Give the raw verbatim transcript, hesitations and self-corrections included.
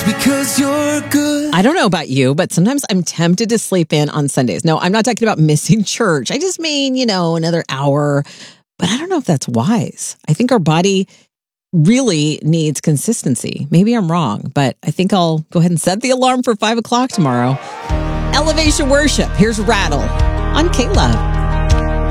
because you're good. I don't know about you, but sometimes I'm tempted to sleep in on Sundays. No, I'm not talking about missing church. I just mean, you know, another hour. But I don't know if that's wise. I think our body really needs consistency. Maybe I'm wrong, but I think I'll go ahead and set the alarm for five o'clock tomorrow. Elevation Worship. Here's Rattle on K-Love.